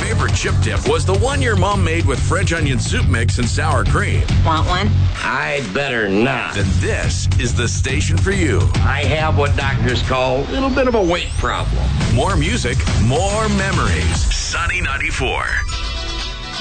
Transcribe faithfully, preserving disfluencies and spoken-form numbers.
favorite chip dip was the one your mom made with French onion soup mix and sour cream, Want one? I'd better not. then this is the station for you. I have what doctors call a little bit of a weight problem. More music, more memories. Sunny ninety-four.